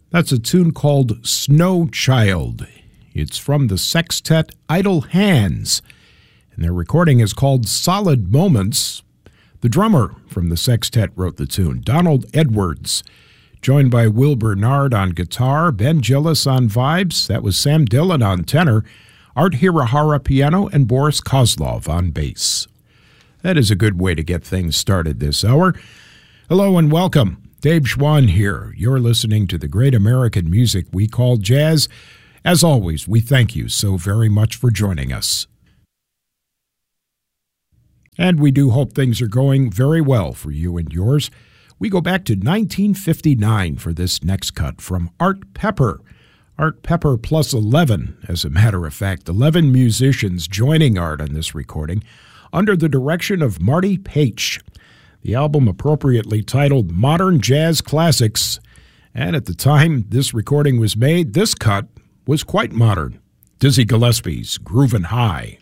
That's a tune called Snow Child. It's from the sextet Idle Hands, and their recording is called Solid Moments. The drummer from the sextet wrote the tune, Donald Edwards, joined by Will Bernard on guitar, Ben Gillis on vibes, that was Sam Dillon on tenor, Art Hirahara piano, and Boris Kozlov on bass. That is a good way to get things started this hour. Hello and welcome. Dave Schwann here. You're listening to the great American music we call jazz. As always, we thank you so very much for joining us. And we do hope things are going very well for you and yours. We go back to 1959 for this next cut from Art Pepper. Art Pepper plus 11, as a matter of fact, 11 musicians joining Art on this recording under the direction of Marty Paich. The album appropriately titled Modern Jazz Classics, and at the time this recording was made, this cut was quite modern. Dizzy Gillespie's Groovin' High.